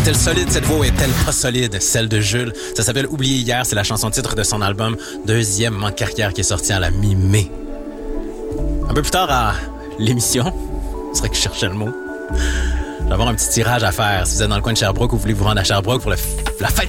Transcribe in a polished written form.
est-elle solide? Cette voix est-elle pas solide? Celle de Jules. Ça s'appelle Oublier hier. C'est la chanson-titre de son album Deuxième en carrière qui est sorti à la mi-mai. Un peu plus tard à l'émission, c'est vrai que je cherchais le mot. Je vais avoir un petit tirage à faire. Si vous êtes dans le coin de Sherbrooke ou vous voulez vous rendre à Sherbrooke pour la fête